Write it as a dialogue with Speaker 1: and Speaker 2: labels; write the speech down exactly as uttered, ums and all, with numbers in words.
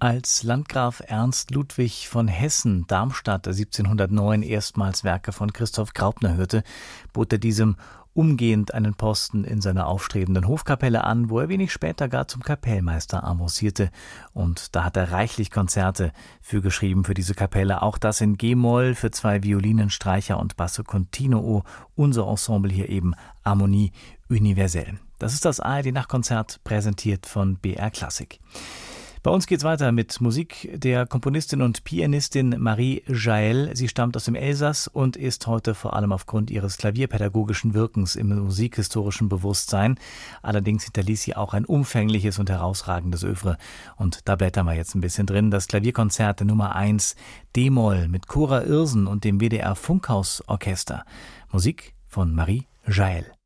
Speaker 1: Als Landgraf Ernst Ludwig von Hessen-Darmstadt siebzehnhundertneun erstmals Werke von Christoph Graupner hörte, bot er diesem umgehend einen Posten in seiner aufstrebenden Hofkapelle an, wo er wenig später gar zum Kapellmeister avancierte. Und da hat er reichlich Konzerte für geschrieben für diese Kapelle, auch das in G-Moll für zwei Violinen, Streicher und Basso Continuo, unser Ensemble hier eben Harmonie Universelle. Das ist das A R D-Nachtkonzert, präsentiert von B R Klassik. Bei uns geht's weiter mit Musik der Komponistin und Pianistin Marie Jaël. Sie stammt aus dem Elsass und ist heute vor allem aufgrund ihres klavierpädagogischen Wirkens im musikhistorischen Bewusstsein. Allerdings hinterließ sie auch ein umfängliches und herausragendes Œuvre. Und da blättern wir jetzt ein bisschen drin. Das Klavierkonzert Nummer eins D-Moll mit Cora Irsen und dem W D R Funkhausorchester. Musik von Marie Jaël.